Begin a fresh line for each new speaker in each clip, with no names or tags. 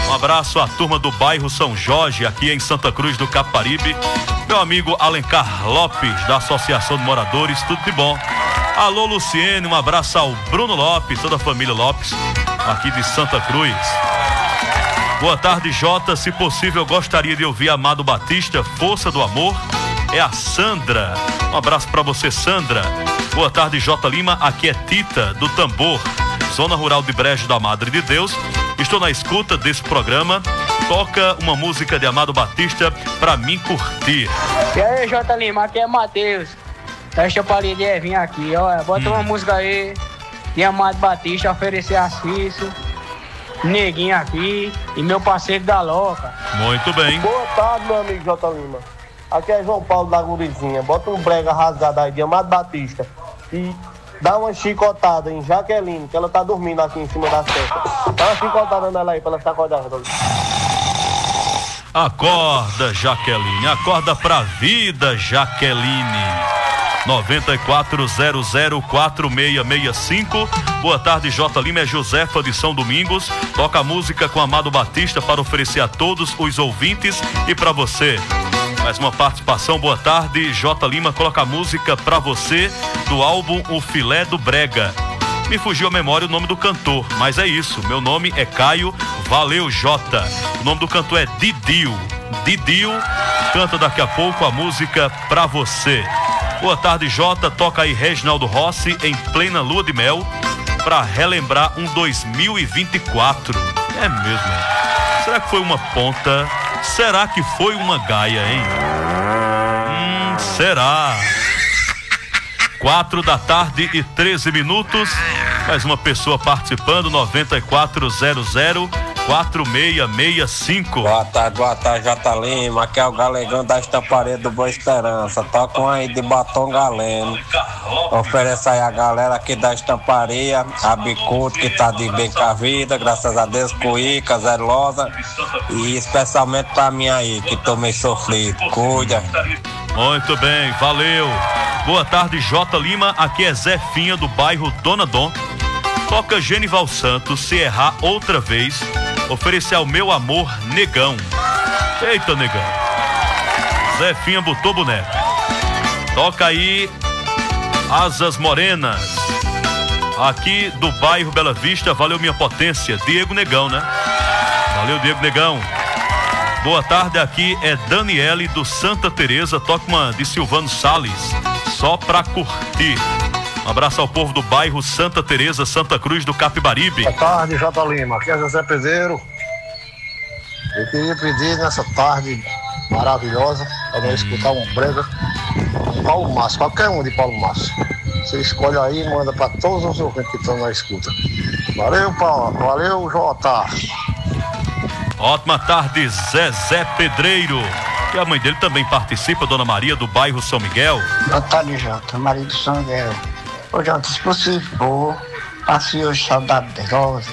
Um abraço à turma do bairro São Jorge, aqui em Santa Cruz do Capibaribe. Meu amigo Alencar Lopes, da Associação de Moradores, tudo de bom. Alô, Luciene, um abraço ao Bruno Lopes, toda a família Lopes, aqui de Santa Cruz. Boa tarde, Jota. Se possível, eu gostaria de ouvir Amado Batista, Força do Amor. É a Sandra. Um abraço pra você, Sandra. Boa tarde, Jota Lima. Aqui é Tita, do Tambor, Zona Rural de Brejo da Madre de Deus. Estou na escuta desse programa. Toca uma música de Amado Batista pra mim curtir.
E aí, Jota Lima, aqui é Matheus. Deixa eu parar de vir aqui, olha. Bota uma música aí de Amado Batista, oferecer a Cício, Neguinho aqui e meu parceiro da Loca.
Muito bem.
Boa tarde, meu amigo Jota Lima. Aqui é João Paulo da Gurizinha. Bota um brega rasgado aí de Amado Batista e dá uma chicotada em Jaqueline, que ela tá dormindo aqui em cima da cesta. Dá uma chicotada nela aí pra ela ficar acordada.
Acorda, Jaqueline. Acorda pra vida, Jaqueline. 94004665. Boa tarde, Jota Lima. É Josefa de São Domingos. Toca a música com Amado Batista para oferecer a todos os ouvintes e para você. Mais uma participação. Boa tarde, Jota Lima. Coloca a música pra você do álbum O Filé do Brega. Me fugiu a memória o nome do cantor, mas é isso. Meu nome é Caio. Valeu, Jota. O nome do cantor é Didio. Didio canta daqui a pouco a música pra você. Boa tarde, Jota. Toca aí Reginaldo Rossi em plena lua de mel pra relembrar um 2024. É mesmo, é? Será que foi uma ponta? Será que foi uma gaia, hein? Será? 4h13. Mais uma pessoa participando. 94004665.
Boa tarde, Jota Lima. Aqui é o Galegão da Estamparia do Boa Esperança. Toca um aí de Batom Galeno. Oferece aí a galera aqui da Estamparia, a Bicudo, que tá de bem com a vida, graças a Deus, Cuíca, Zé Losa, e especialmente pra mim aí, que tô meio sofrido. Cuida.
Muito bem, valeu. Boa tarde, Jota Lima. Aqui é Zefinha do bairro Dona Dom. Toca Genival Santos, Se Errar Outra Vez. Oferecer ao meu amor, Negão. Eita, Negão. Zefinha botou boneco. Toca aí Asas Morenas, aqui do bairro Bela Vista. Valeu, minha potência. Diego Negão, né? Valeu, Diego Negão. Boa tarde, aqui é Daniele do Santa Teresa. Toca uma de Silvano Salles, Só Pra Curtir. Um abraço ao povo do bairro Santa Teresa, Santa Cruz do Capibaribe.
Boa tarde, Jota Lima. Aqui é José Pedreiro. Eu queria pedir nessa tarde maravilhosa para nós escutar um brega, Paulo Márcio, qualquer um de Paulo Márcio. Você escolhe aí e manda para todos os ouvintes que estão na escuta. Valeu, Paulo. Valeu, Jota.
Ótima tarde, Zezé Pedreiro. E a mãe dele também participa, Dona Maria, do bairro São Miguel.
Boa tarde, Jota. Maria do São Miguel. Ô, Jota, se possível, passe hoje saudade de Rosa.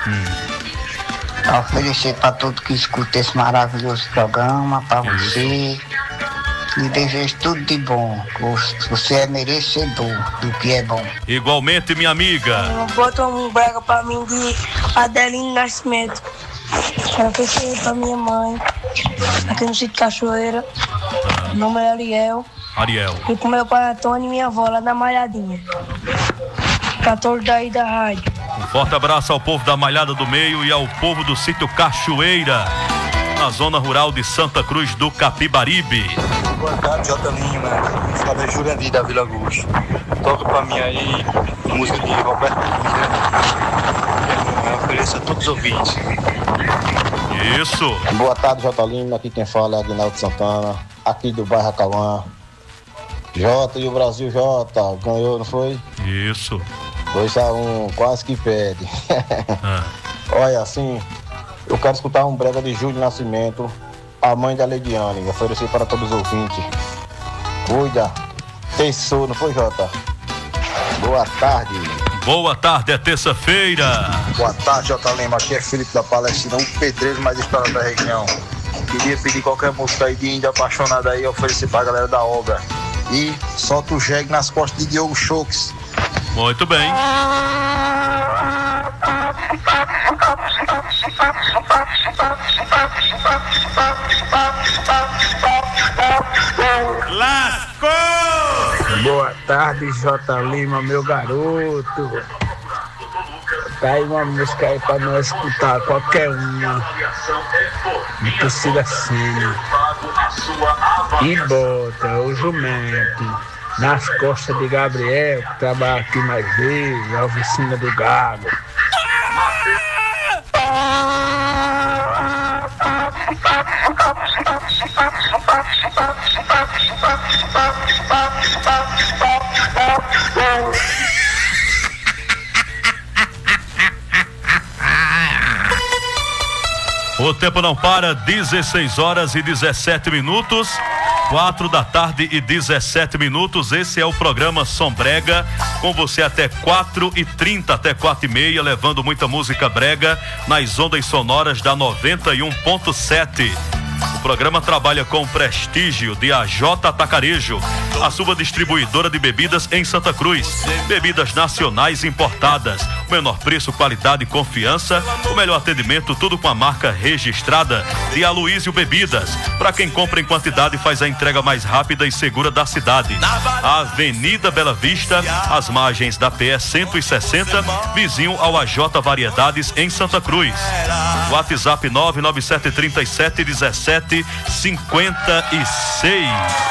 A oferecer para todo que escuta esse maravilhoso programa, para você. E desejo tudo de bom. Você é merecedor do que é bom.
Igualmente, minha amiga.
Bota um brega pra mim de Adeline Nascimento. Eu ofereci pra minha mãe, aqui no sítio Cachoeira. O nome é Ariel. E pro meu pai Antônio e minha avó lá na Malhadinha. Pra todos daí da rádio.
Um forte abraço ao povo da Malhada do Meio e ao povo do sítio Cachoeira, na zona rural de Santa Cruz do Capibaribe.
Boa tarde, Jota Lima. Fala é Jurandir da Vila Augusto. Toca pra mim aí música de Roberto Lira. Eu ofereço a todos os ouvintes.
Isso.
Boa tarde, Jota Lima. Aqui quem fala é Aguinaldo Santana, aqui do bairro Acauã. Jota e o Brasil Jota ganhou, não foi?
Isso.
2-1, quase que perde. Olha, assim, eu quero escutar um brega de Júlio Nascimento, a mãe da Leidiane, oferecer para todos os ouvintes. Cuida, terçou, não foi, Jota? Boa tarde.
Boa tarde, é terça-feira.
Boa tarde, Jota Lima. Aqui é Felipe da Palestina, um pedreiro mais estourado da região. Queria pedir qualquer música aí de Índia Apaixonada aí, oferecer pra galera da obra. E solta o jegue nas costas de Diogo Choques.
Muito bem.
Lascou! Boa tarde, J. Lima, meu garoto. Tá aí uma música aí pra nós escutar, qualquer uma. De Torcida Cena. E bota o jumento nas costas de Gabriel, que trabalha aqui mais vezes, a oficina do Gago.
O tempo não para, 16 horas e 17 minutos, 4 da tarde e 17 minutos. Esse é o programa Som Brega, com você até 4h30, até 4h30, levando muita música brega nas ondas sonoras da 91.7. O programa trabalha com o prestígio de AJ Atacarejo, a sua distribuidora de bebidas em Santa Cruz. Bebidas nacionais importadas, o menor preço, qualidade e confiança, o melhor atendimento, tudo com a marca registrada de Aloísio Bebidas. Para quem compra em quantidade, faz a entrega mais rápida e segura da cidade. A Avenida Bela Vista, às margens da PE 160, vizinho ao AJ Variedades em Santa Cruz. WhatsApp 997371756.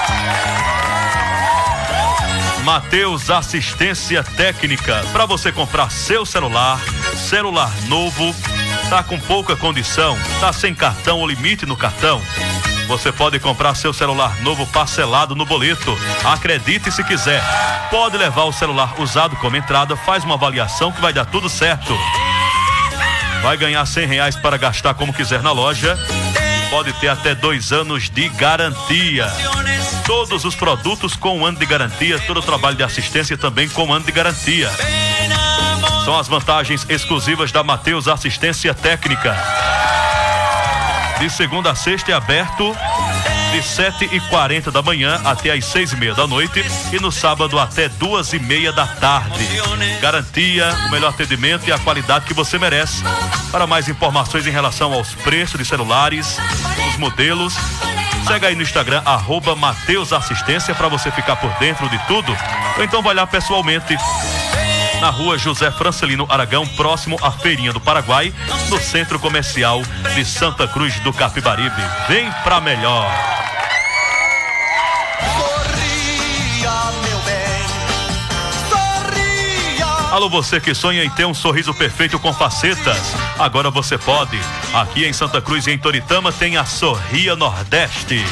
Mateus Assistência Técnica, para você comprar seu celular novo, tá com pouca condição, tá sem cartão ou limite no cartão. Você pode comprar seu celular novo parcelado no boleto. Acredite se quiser. Pode levar o celular usado como entrada, faz uma avaliação que vai dar tudo certo. Vai ganhar R$100 para gastar como quiser na loja. Pode ter até 2 anos de garantia. Todos os produtos com 1 ano de garantia, todo o trabalho de assistência também com 1 ano de garantia. São as vantagens exclusivas da Mateus Assistência Técnica. De segunda a sexta é aberto de 7h40 da manhã até às 6h30 da noite e no sábado até 2h30 da tarde. Garantia, o melhor atendimento e a qualidade que você merece. Para mais informações em relação aos preços de celulares, os modelos, segue aí no Instagram, @Mateus Assistência, para você ficar por dentro de tudo. Ou então vai lá pessoalmente na rua José Francelino Aragão, próximo à Feirinha do Paraguai, no Centro Comercial de Santa Cruz do Capibaribe. Vem pra melhor. Alô, você que sonha em ter um sorriso perfeito com facetas, agora você pode. Aqui em Santa Cruz e em Toritama tem a Sorria Nordeste.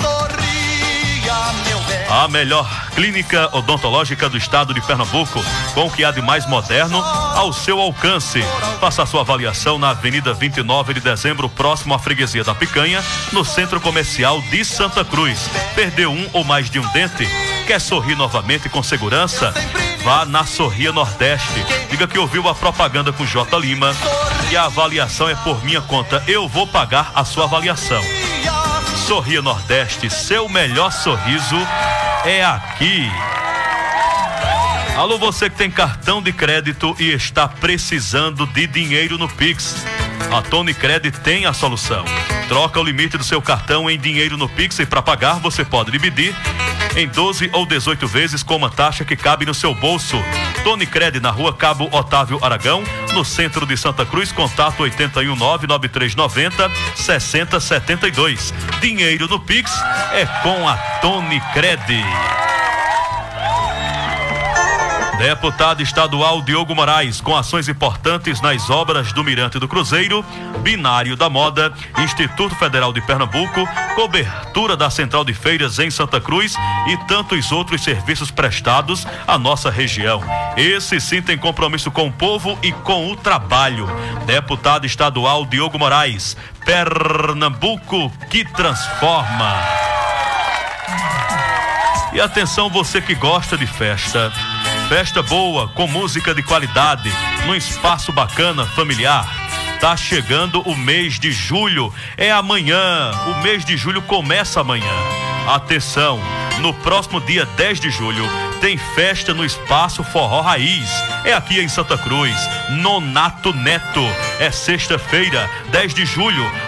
A melhor clínica odontológica do estado de Pernambuco, com o que há de mais moderno ao seu alcance. Faça a sua avaliação na Avenida 29 de Dezembro, próximo à Freguesia da Picanha, no Centro Comercial de Santa Cruz. Perdeu um ou mais de um dente? Quer sorrir novamente com segurança? Vá na Sorria Nordeste. Diga que ouviu a propaganda com J. Lima e a avaliação é por minha conta. Eu vou pagar a sua avaliação. Sorria Nordeste, seu melhor sorriso é aqui. Alô, você que tem cartão de crédito e está precisando de dinheiro no Pix. A Tony Credit tem a solução. Troca o limite do seu cartão em dinheiro no Pix e para pagar você pode dividir em 12 ou 18 vezes com uma taxa que cabe no seu bolso. Tony Credit na rua Cabo Otávio Aragão, no centro de Santa Cruz, contato 81993906072. Dinheiro no Pix é com a Tony Credit. Deputado estadual Diogo Moraes, com ações importantes nas obras do Mirante do Cruzeiro, Binário da Moda, Instituto Federal de Pernambuco, cobertura da Central de Feiras em Santa Cruz e tantos outros serviços prestados à nossa região. Esse sim tem compromisso com o povo e com o trabalho. Deputado estadual Diogo Moraes, Pernambuco que transforma. E atenção, você que gosta de festa. Festa boa, com música de qualidade, num espaço bacana, familiar. Tá chegando o mês de julho, é amanhã. O mês de julho começa amanhã. Atenção, no próximo dia 10 de julho, tem festa no Espaço Forró Raiz. É aqui em Santa Cruz, Nonato Neto. É sexta-feira, 10 de julho.